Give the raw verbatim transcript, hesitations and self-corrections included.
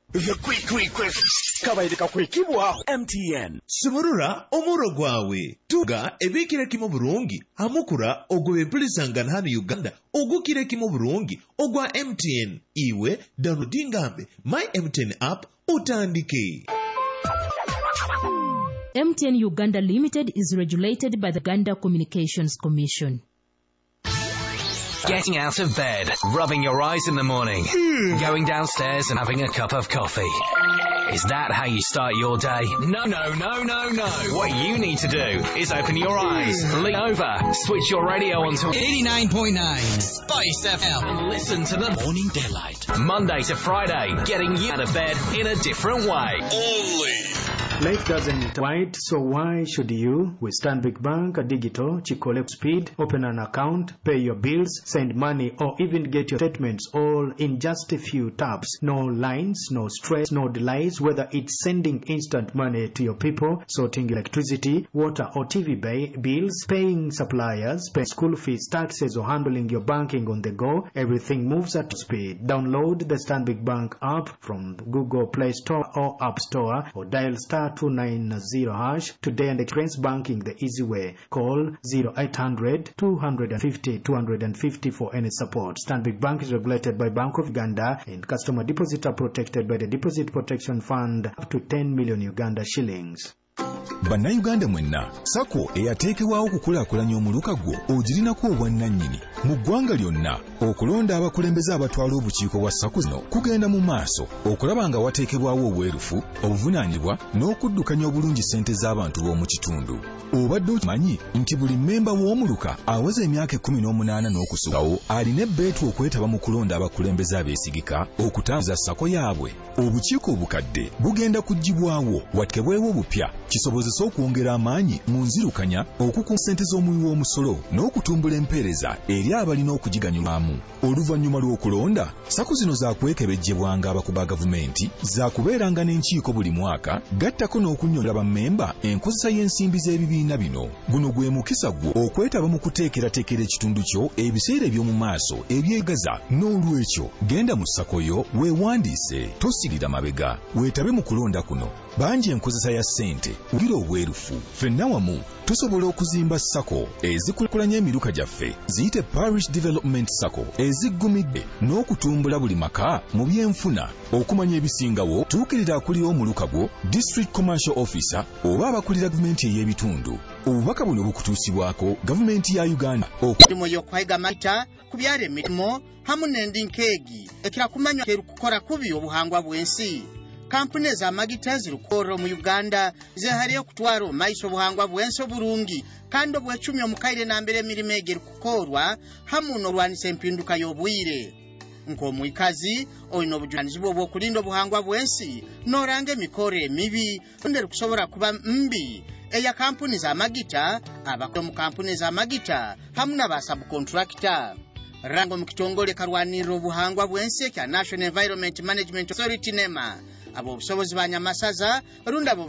The quick, quick, quick. Kabairika kwekibwa. M T N. Simurura omuro gwawe. Tuga ebikire kimo burungi. Amukura ogwe pulisangana hano Uganda. Ogukire kimo burungi. Ogwa M T N. Iwe downloadingambe. My M T N app utandike. M T N Uganda Limited is regulated by the Uganda Communications Commission. Getting out of bed, rubbing your eyes in the morning, going downstairs and having a cup of coffee. Is that how you start your day? No, no, no, no, no. What you need to do is open your eyes, lean over, switch your radio on to eighty-nine point nine Spice F M and listen to the Morning Daylight. Monday to Friday, getting you out of bed in a different way. Only. Life doesn't wait, so why should you? With Stanbic Bank Digital, Chikole Speed, open an account, pay your bills, send money, or even get your statements all in just a few taps. No lines, no stress, no delays, whether it's sending instant money to your people, sorting electricity, water, or T V bay, bills, paying suppliers, paying school fees, taxes, or handling your banking on the go. Everything moves at speed. Download the Stanbic Bank app from Google Play Store or App Store, or dial star two nine zero hash today and experience banking the easy way. Call zero eight hundred, two fifty, two fifty for any support. Stanbic Bank is regulated by Bank of Uganda, and customer deposits are protected by the Deposit Protection Fund up to ten million Uganda shillings. Bannayuganda mwenna sako eyateekebwawo okukulaakulanya omuluka gwo ogirinako obwannannyini mu ggwanga lyonna. Okulonda abakulembeze abatwala obukiiko bwa sako zino kugenda mu maaso okulaba nga wateekebwawo obwerufu, obuvunaanibwa n'okuddukanya obulungi ssente z'abantu b'omu kitundu. Obadde okimanyi nti buli mmemba w'omuluka aweza emyaka ekkumi n'omunaana n'okusukawo alina ebbeetu okwetaba mu kulonda abakulembeze abeesigika okutambuza sako yaabwe. Obukiiko obukadde bugenda kuggyibwawo watekebwewo obupya kisobozesa okwongera amaanyi mu nzirukanya, okukuuma ssente z'omuwi w'omusolo n'okutumbula empeereza eri abalina okugiganyulwamu. Oluvannyuma lw'okulonda, sako zino zaakwekebejjebwanga abakuba gavumenti, zaakubeeranga n'enkiiko buli mwaka, gattako n'okunnyonnyola bammemba enkozesa y'ensimbi z'ebibiina bino. Guno gwe mukisa gwo okwetaba mu kuteekerateekera ekitundu kyo ebiseera eby'omu maaso ebyegaza. N'olwekyo genda mu sako yo weewandiise, tosirira mabega, weetabe mu kulonda kuno. Bangi enkozesa ya ssente ugira obwerufu. Ffenna wamu tusobola okuzimba sako ezikulakulanya emiruka gyaffe ziyite Parish Development Sako eziggumidde n'okutumbula buli maka mu byenfuna. Okumanya ebisingawo tuukirira akulira omuluka gwo, District Commercial Officer oba abakulira gavumenti ey'ebitundu. Obubaka buno bukutuusibwako gavumenti ya Uganda. Okudimo yokwaiga maita kubyara emirimo hamu n'endinkeegi ekira kumanywa kerukukora kubi obuhangwa bw'ensi. Kampuni z'amagita zirukoro mu Uganda zehali okutwara omaiso obuhangwa bw'ensi obulungi kandi obw'ekumi omukaire nambere emirimu egirukukorwa hamu n'olwanisa empinduka y'obwire. Nk'omwikazi olina obujunaanyizibwa obw'okulinda obuhangwa bw'ensi n'oranga emikoro emibi onde kusobola kuba mbi eya kampuni z'amagita, abakozi mu kampuni z'amagita hamu n'abasabkontractor. Rango mu kitongole kalwanirira obuhangwa bw'ensi ekya National Environment Management Authority NEMA. Abo obusobozi ba Nyamasaza balunda